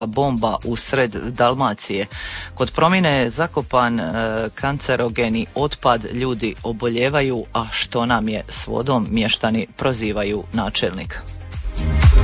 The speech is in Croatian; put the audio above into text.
bomba u sred Dalmacije. Kod Promine je zakopan kancerogeni otpad, ljudi oboljevaju, a što nam je s vodom, mještani prozivaju načelnika.